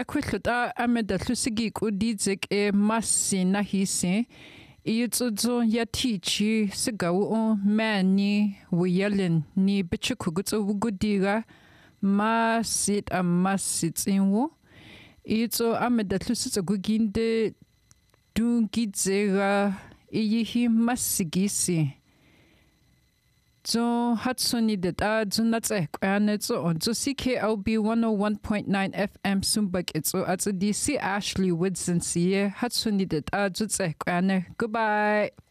Akwitluta ameda tlusigi udizek masi na hisi. Iyutsudzo ya tichi sigawu mani wiyalin ni bichukugutsu wugudiga masit amasit inwo. Iyutso ameda tlusitsa guginde dungidzega iyihi masigisi. So Hatsuni data Zunatse Kwanetso on so CKLB 101.9 FM Sumbak itso at DC Ashley Woodson see Hatsuni data Zutse Kwane. Goodbye.